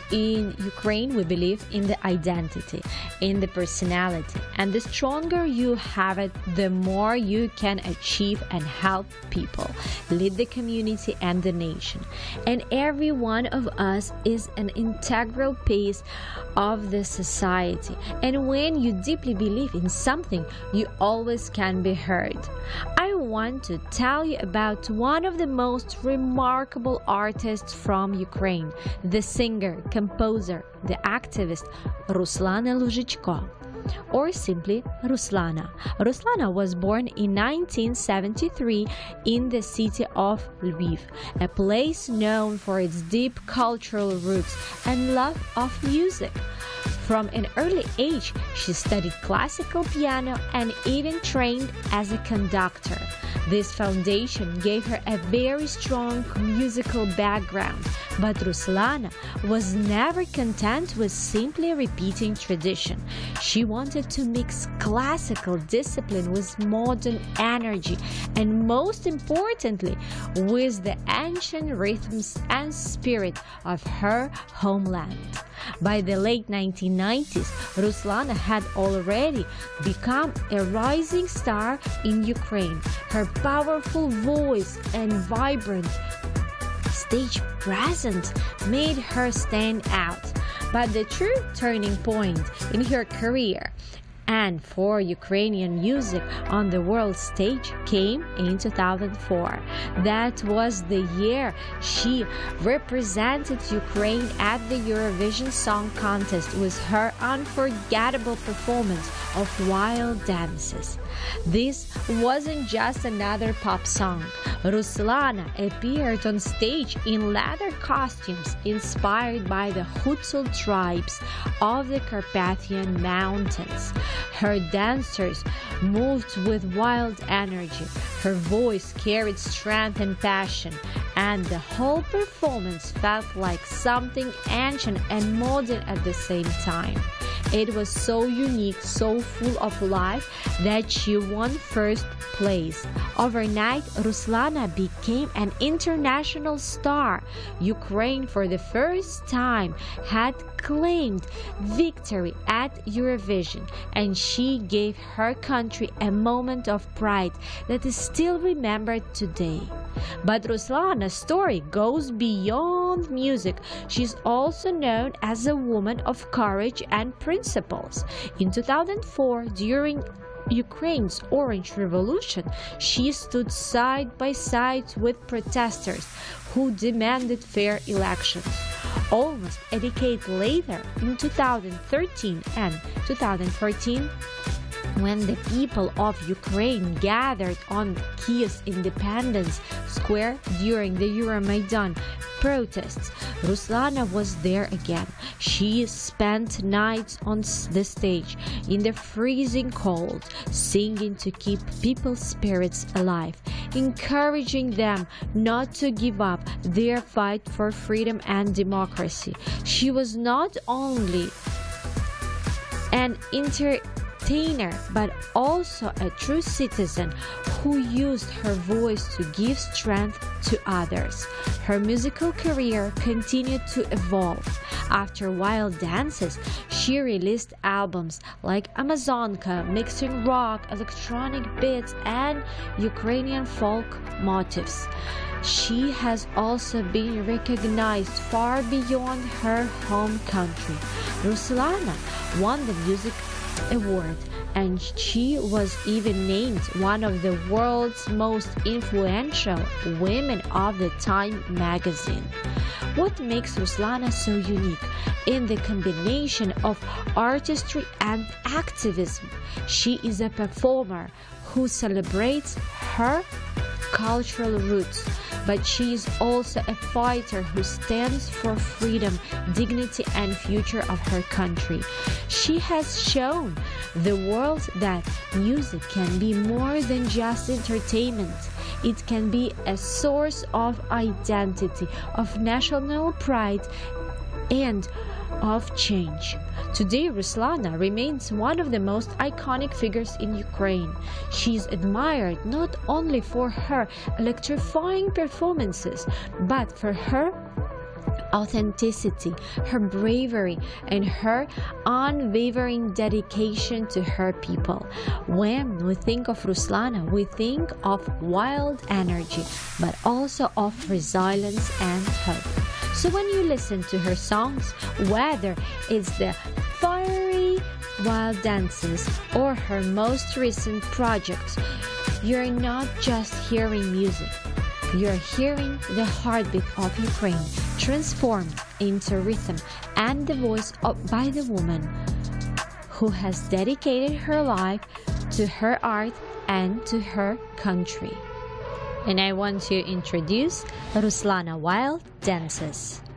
In Ukraine, we believe in the identity, in the personality, and the stronger you have it, the more you can achieve and help people, lead the community and the nation. And every one of us is an integral piece of the society. And when you deeply believe in something, you always can be heard. I want to tell you about one of the most remarkable artists from Ukraine, the singer, composer, the activist Ruslana Luzhichko, or simply Ruslana. Ruslana was born in 1973 in the city of Lviv, a place known for its deep cultural roots and love of music. From an early age, she studied classical piano and even trained as a conductor. This foundation gave her a very strong musical background, but Ruslana was never content with simply repeating tradition. She wanted to mix classical discipline with modern energy and, most importantly, with the ancient rhythms and spirit of her homeland. By the late 1990s, Ruslana had already become a rising star in Ukraine. Her powerful voice and vibrant stage presence made her stand out. But the true turning point in her career and for Ukrainian music on the world stage came in 2004. That was the year she represented Ukraine at the Eurovision Song Contest with her unforgettable performance of Wild Dances. This wasn't just another pop song. Ruslana appeared on stage in leather costumes inspired by the Hutzul tribes of the Carpathian Mountains. Her dancers moved with wild energy. Her voice carried strength and passion, and the whole performance felt like something ancient and modern at the same time. It was so unique, so full of life that she won first place. Overnight, Ruslana became an international star. Ukraine, for the first time, had claimed victory at Eurovision, and she gave her country a moment of pride that is still remembered today. But Ruslana's story goes beyond music. She's also known as a woman of courage and principles. In 2004, during Ukraine's Orange Revolution, she stood side by side with protesters who demanded fair elections. Almost a decade later, in 2013 and 2014, when the people of Ukraine gathered on Kiev's Independence Square during the Euromaidan protests, Ruslana was there again. She spent nights on the stage in the freezing cold, singing to keep people's spirits alive, encouraging them not to give up their fight for freedom and democracy. She was not only an entertainer, but also a true citizen who used her voice to give strength to others. Her musical career continued to evolve. After Wild Dances, she released albums like Amazonka, mixing rock, electronic beats, and Ukrainian folk motifs. She has also been recognized far beyond her home country. Ruslana won the Music Award, and she was even named one of the world's most influential women of the Time magazine. What makes Ruslana so unique? In the combination of artistry and activism. She is a performer who celebrates her cultural roots, but she is also a fighter who stands for freedom, dignity, and future of her country. She has shown the world that music can be more than just entertainment. It can be a source of identity, of national pride, and of change. Today, Ruslana remains one of the most iconic figures in Ukraine. She is admired not only for her electrifying performances, but for her authenticity, her bravery, and her unwavering dedication to her people. When we think of Ruslana, we think of wild energy, but also of resilience and hope. So when you listen to her songs, whether it's the fiery wild dances or her most recent projects, you're not just hearing music. You're hearing the heartbeat of Ukraine transformed into rhythm and the voice by the woman who has dedicated her life to her art and to her country. And I want to introduce Ruslana Wild Dances.